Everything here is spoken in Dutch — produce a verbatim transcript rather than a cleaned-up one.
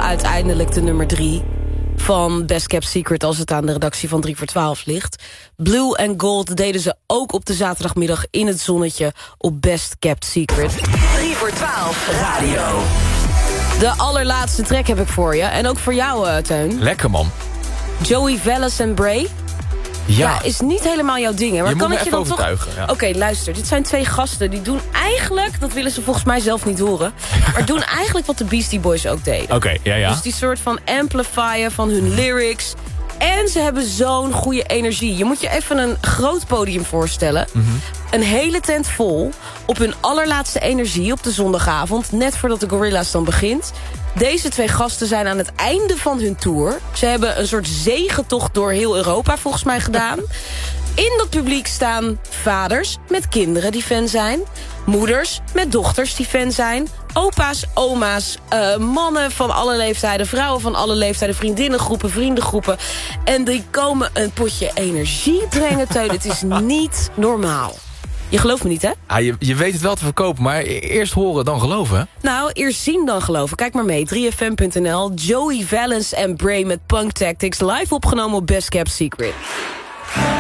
uiteindelijk de nummer drie van Best Kept Secret als het aan de redactie van drie voor twaalf ligt. Blue and Gold deden ze ook op de zaterdagmiddag in het zonnetje op Best Kept Secret. drie voor twaalf Radio. De allerlaatste track heb ik voor je. En ook voor jou, uh, Teun. Lekker, man. Joey Vallis en Bray. Ja. Ja, is niet helemaal jouw ding, hè? Maar je kan moet ik me je even dan toch... overtuigen. Ja. Oké, okay, luister. Dit zijn twee gasten die doen eigenlijk... dat willen ze volgens mij zelf niet horen... maar doen eigenlijk wat de Beastie Boys ook deden. Oké, okay, ja, ja. Dus die soort van amplifier van hun lyrics... En ze hebben zo'n goede energie. Je moet je even een groot podium voorstellen. Mm-hmm. Een hele tent vol. Op hun allerlaatste energie op de zondagavond. Net voordat de Gorillaz dan begint. Deze twee gasten zijn aan het einde van hun tour. Ze hebben een soort zegentocht door heel Europa volgens mij gedaan. In dat publiek staan vaders met kinderen die fan zijn. Moeders met dochters die fan zijn. Opa's, oma's, uh, mannen van alle leeftijden, vrouwen van alle leeftijden, vriendinnengroepen, vriendengroepen. En die komen een potje energie brengen, Teun. Het is niet normaal. Je gelooft me niet, hè? Ah, je, je weet het wel te verkopen, maar eerst horen dan geloven, hè? Nou, eerst zien dan geloven. Kijk maar mee, drie f m punt n l. Joey Vallis en Bray met Punk Tactics live opgenomen op Best Kept Secret.